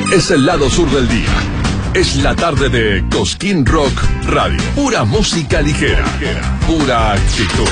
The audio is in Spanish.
Es el lado sur del día. Es la tarde de Cosquín Rock Radio. Pura música ligera. Pura actitud.